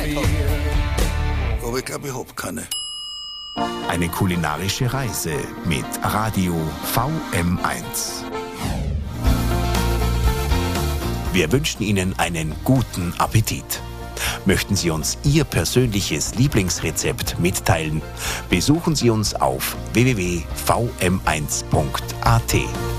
Aber ich glaube, ich hab keine. Eine kulinarische Reise mit Radio VM1. Wir wünschen Ihnen einen guten Appetit. Möchten Sie uns Ihr persönliches Lieblingsrezept mitteilen? Besuchen Sie uns auf www.vm1.at.